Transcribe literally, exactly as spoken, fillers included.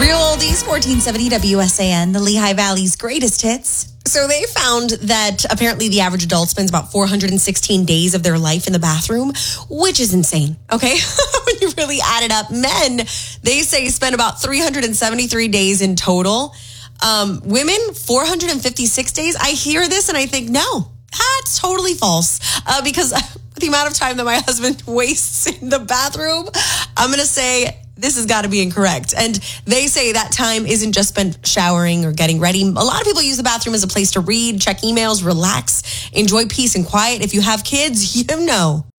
Real Oldies, fourteen seventy W S A N, the Lehigh Valley's greatest hits. So they found that apparently the average adult spends about four hundred sixteen days of their life in the bathroom, which is insane, okay? When you really add it up. Men, they say, spend about three hundred seventy-three days in total. Um, women, four hundred fifty-six days. I hear this and I think, no, that's totally false. Uh, because the amount of time that my husband wastes in the bathroom, I'm going to say this has got to be incorrect. And they say that time isn't just spent showering or getting ready. A lot of people use the bathroom as a place to read, check emails, relax, enjoy peace and quiet. If you have kids, you know.